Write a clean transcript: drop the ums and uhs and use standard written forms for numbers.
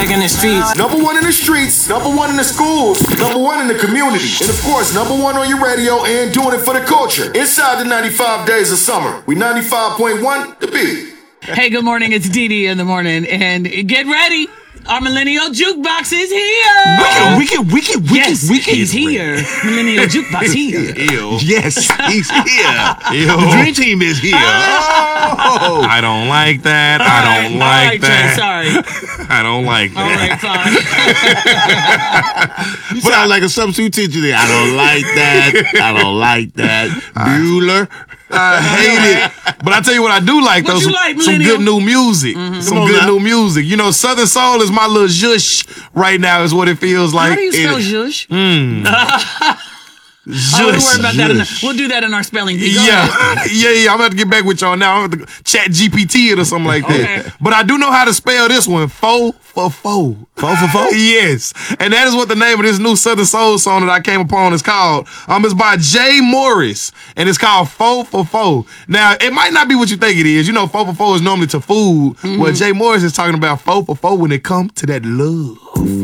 like in the streets. Number one in the streets, number one in the schools, number one in the community, and of course, number one on your radio and doing it for the culture. Inside the 95 days of summer, we 95.1 The Beat. Hey, good morning. It's Dee Dee in the morning, and get ready. Our millennial jukebox is here. Wicked. Yes, he's here. Millennial jukebox here. Ew. Yes, he's here. Ew. The dream team is here. Oh. I don't like that. I don't like that. Sorry. I don't like that. All right, fine. But I like a substitute teacher there. I don't like that. I don't like that. Bueller. I hate it. But I tell you what I do like, though. Some good new music. Some good new music. You know, Southern Soul is my little zhush right now, is what it feels like. How do you spell zhush? Don't worry about that. We'll do that in our spelling bee. Yeah. I'm about to get back with y'all now. I'm going to chat GPT it or something like that. Okay. But I do know how to spell this one. Fo for fo. Fo for fo? Yes. And that is what the name of this new Southern Soul song that I came upon is called. It's by Jay Morris, and it's called Fo for Fo. Now, it might not be what you think it is. You know, fo for fo is normally to food. Well, Jay Morris is talking about fo for fo when it comes to that love.